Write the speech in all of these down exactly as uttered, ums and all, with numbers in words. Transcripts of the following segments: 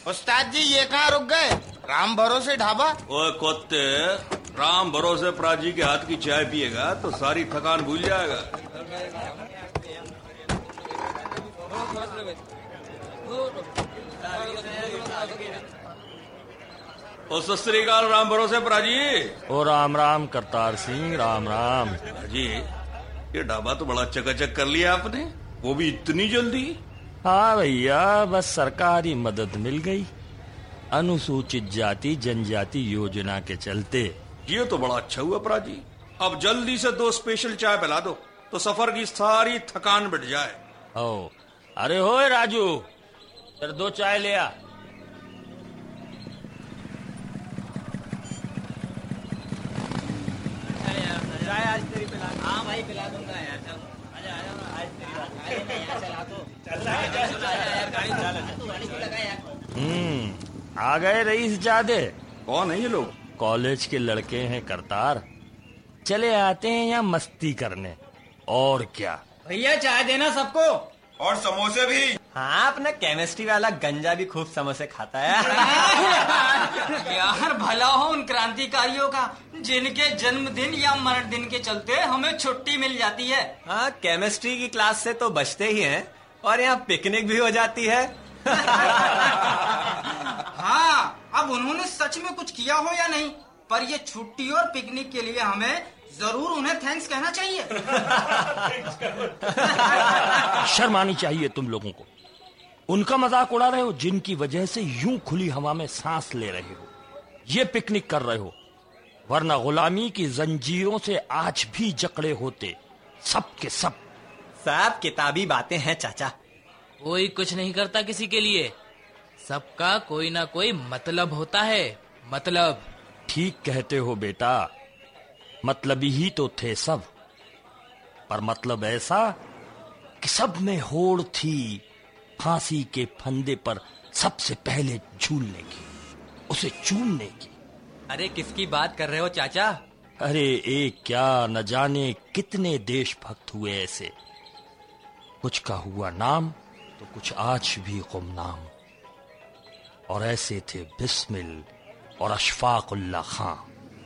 उस्ताद जी ये कहाँ रुक गए? राम भरोसे ढाबा। ओए कुत्ते, राम भरोसे प्राजी के हाथ की चाय पिएगा तो सारी थकान भूल जाएगा। ओ सत श्री अकाल राम भरोसे प्राजी। ओ राम राम करतार सिंह, राम राम। जी ये ढाबा तो बड़ा चकाचक कर लिया आपने, वो भी इतनी जल्दी। हाँ भैया, बस सरकारी मदद मिल गई अनुसूचित जाति जनजाति योजना के चलते। ये तो बड़ा अच्छा हुआ प्राजी। अब जल्दी से दो स्पेशल चाय पिला दो तो सफर की सारी थकान मिट जाए। ओ अरे होए राजू, तेरे दो चाय ले आ। आज तेरी पिला। हाँ भाई पिला दूंगा यार, चल आजा आजा आज तेरी यार, चला तो चल यार, गाड़ी चला तू, गाड़ी लगा यार। हम्म आ गए रईस जादे। कौन है ये लोग? कॉलेज के लड़के हैं करतार, चले आते हैं यहाँ मस्ती करने, और क्या। भैया चाय देना सबको, और समोसे भी। हाँ अपना केमिस्ट्री वाला गंजा भी खूब समोसे खाता है। यार भला हो उन क्रांतिकारियों का जिनके जन्मदिन या मरण दिन के चलते हमें छुट्टी मिल जाती है। हाँ केमिस्ट्री की क्लास से तो बचते ही हैं, और यहाँ पिकनिक भी हो जाती है। हाँ अब उन्होंने सच में कुछ किया हो या नहीं, पर ये छुट्टी और पिकनिक के लिए हमें जरूर उन्हें थैंक्स कहना चाहिए। शर्म आनी चाहिए तुम लोगों को। उनका मजाक उड़ा रहे हो जिनकी वजह से यूं खुली हवा में सांस ले रहे हो, ये पिकनिक कर रहे हो, वरना गुलामी की जंजीरों से आज भी जकड़े होते सब के सब। सब किताबी बातें हैं चाचा। कोई कुछ नहीं करता किसी के लिए, सबका कोई ना कोई मतलब होता है। मतलब ठीक कहते हो बेटा, मतलबी ही तो थे सब, पर मतलब ऐसा कि सब में होड़ थी फांसी के फंदे पर सबसे पहले झूलने की, उसे चूमने की। अरे किसकी बात कर रहे हो चाचा? अरे एक क्या न जाने कितने देशभक्त हुए ऐसे, कुछ का हुआ नाम तो कुछ आज भी गुमनाम। और ऐसे थे बिस्मिल और अशफाक उल्ला खां।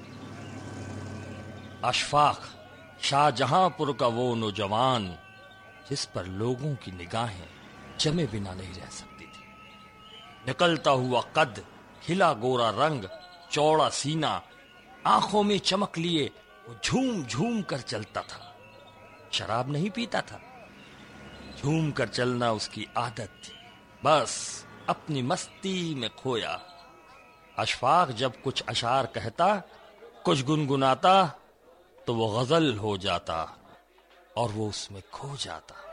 अशफाक शाहजहांपुर का वो नौजवान जिस पर लोगों की निगाहें जमे बिना नहीं रह सकती थी। निकलता हुआ कद, खिला गोरा रंग, चौड़ा सीना, आंखों में चमक लिए वो झूम झूम कर चलता था। शराब नहीं पीता था, झूम कर चलना उसकी आदत थी, बस अपनी मस्ती में खोया। अशफाक जब कुछ अशार कहता, कुछ गुनगुनाता, तो वो गजल हो जाता और वो उसमें खो जाता।